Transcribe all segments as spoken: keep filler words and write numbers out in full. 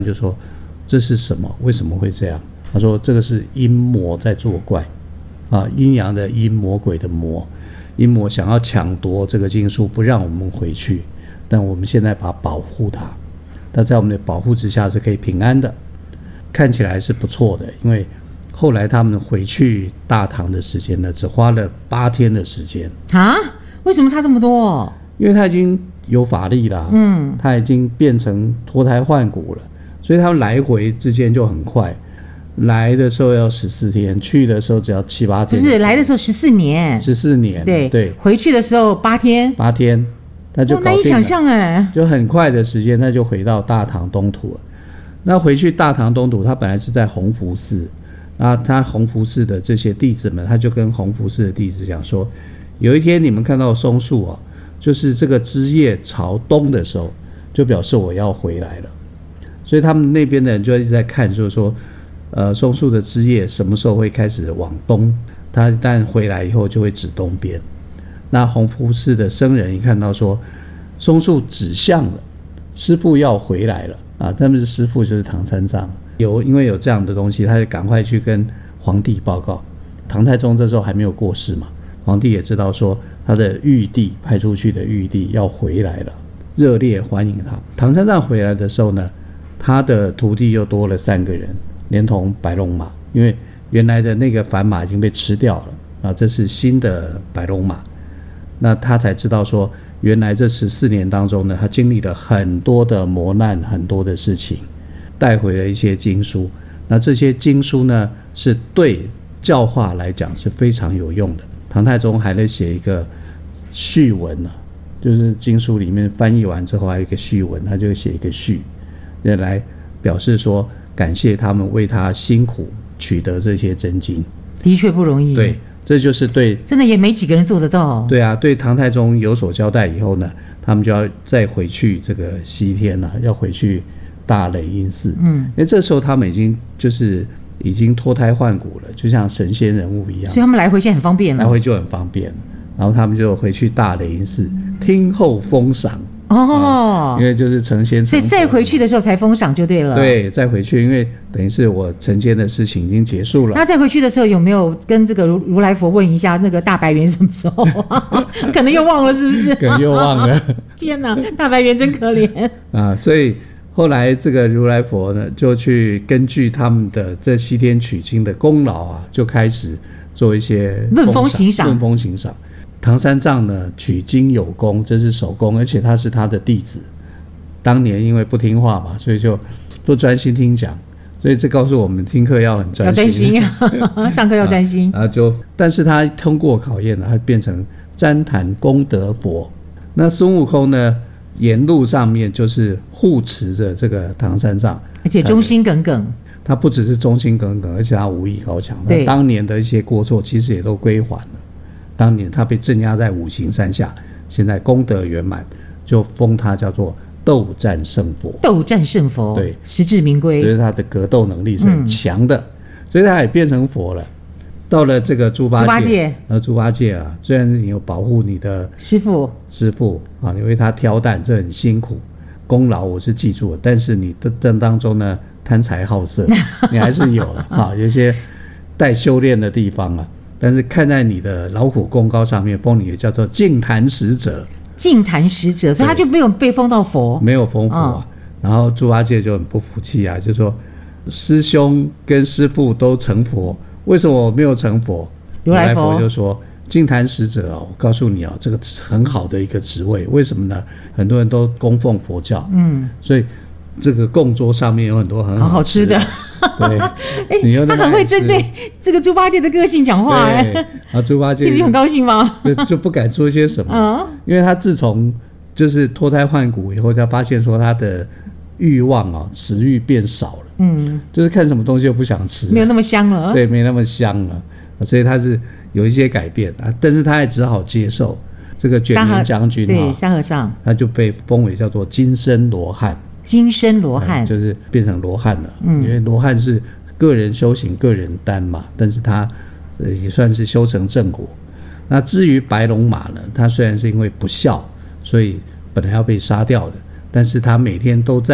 就说这是什么？为什么会这样？他说这个是阴魔在作怪啊，阴阳的阴，魔鬼的魔，阴魔想要抢夺这个经书，不让我们回去，但我们现在把它保护它，那在我们的保护之下是可以平安的，看起来是不错的。因为后来他们回去大唐的时间呢，只花了八天的时间啊？为什么差这么多？ 因为他已经有法力了，嗯，他已经变成脱胎换骨了，所以他们来回之间就很快。来的时候要十四天，去的时候只要七八天。 不是来的时候十四年， 十四年， 对对。 回去的时候八天， 八天，他就搞定了。 难以想象哎， 就很快的时间，他就回到大唐东土了。那回去大唐东土，他本来是在弘福寺，那他弘福寺的这些弟子们，他就跟弘福寺的弟子讲说，有一天你们看到松树哦，就是这个枝叶朝东的时候，就表示我要回来了。所以他们那边的人就一直在看，就是说。呃，松树的枝叶什么时候会开始往东？它一旦回来以后就会指东边。那弘福寺的僧人一看到说松树指向了，师父要回来了啊！他们的师父就是唐三藏，有因为有这样的东西，他就赶快去跟皇帝报告。唐太宗这时候还没有过世嘛，皇帝也知道说他的玉帝派出去的玉帝要回来了，热烈欢迎他。唐三藏回来的时候呢，他的徒弟又多了三个人。连同白龙马，因为原来的那个凡马已经被吃掉了啊，这是新的白龙马。那他才知道说，原来这十四年当中呢，他经历了很多的磨难，很多的事情，带回了一些经书。那这些经书呢，是对教化来讲是非常有用的。唐太宗还得写一个序文呢、啊，就是经书里面翻译完之后还有一个序文，他就写一个序，来表示说。感谢他们为他辛苦取得这些真经， 的确不容易。 对，这就是对， 真的也没几个人做得到。 对啊，对唐太宗有所交代以后呢，他们就要再回去这个西天了、啊，要回去大雷音寺。嗯，因为这时候他们已经就是已经脱胎换骨了，就像神仙人物一样。 所以他们来回现在很方便了， 来回就很方便。然后他们就回去大雷音寺听候封赏。哦、嗯，因为就是成仙成佛，所以再回去的时候才封赏就对了。 对，再回去，因为等于是我成仙的事情已经结束了。 那再回去的时候有没有跟这个 如, 如来佛问一下那个大白猿什么时候？可能又忘了，是不是？ 可能又忘了。 天哪，大白猿真可怜啊！所以后来这个如来佛呢，就去根据他们的这西天取经的功劳啊，就开始做一些论功行赏。 论功行赏。唐三藏呢，取经有功，这是首功，而且他是他的弟子。当年因为不听话嘛，所以就不专心听讲，所以这告诉我们听课要很专心， 要专心啊，上课要专心啊。就，但是他通过考验了，他变成旃檀功德佛。那孙悟空呢，沿路上面就是护持着这个唐三藏， 而且忠心耿耿。 他不只是忠心耿耿，而且他武艺高强，他当年的一些过错其实也都归还了。当年他被镇压在五行山下，现在功德圆满，就封他叫做斗战胜佛。 斗战胜佛， 对， 实至名归。 所以他的格斗能力是很强的、嗯，所以他也变成佛了。到了这个猪八戒，猪八戒，呃，猪八戒啊，虽然你有保护你的师父， 师父啊，你为他挑担，这很辛苦，功劳我是记住了，但是你的当中呢，贪财好色，你还是有的啊，有一些待修炼的地方啊。但是看在你的劳苦功高上面，封你的叫做净坛使者。 净坛使者，所以他就没有被封到佛， 没有封佛啊、哦。然后猪八戒就很不服气啊，就说师兄跟师父都成佛，为什么我没有成佛？ 如来佛就说净坛使者哦，我告诉你哦，这个很好的一个职位，为什么呢？很多人都供奉佛教，嗯，所以这个供桌上面有很多很好 吃, 好好吃的。对， 你他很会针对这个猪八戒的个性讲话哎， 啊，猪八戒自己很高兴吗？ 就就不敢说些什么、嗯，因为他自从就是脱胎换骨以后，他发现说他的欲望啊，食欲变少了，嗯，就是看什么东西都不想吃， 没有那么香了， 对，没那么香了，所以他是有一些改变啊，但是他也只好接受这个卷帘将军， 对，沙和尚， 他就被封为叫做金身罗汉。 金身罗汉、嗯、 就是变成罗汉了、嗯、因为罗汉是个人修行个人担嘛，但是他也算是修成正果。那至于白龙马呢，他虽然是因为不孝所以本来要被杀掉的，但是他每天都在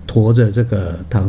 驮着这个唐